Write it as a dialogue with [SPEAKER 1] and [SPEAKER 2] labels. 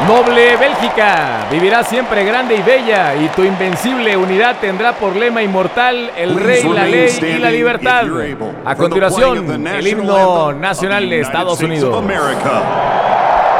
[SPEAKER 1] Noble Bélgica, vivirá siempre grande y bella, y tu invencible unidad tendrá por lema inmortal el rey, la ley y la libertad. A continuación, el himno nacional de Estados Unidos.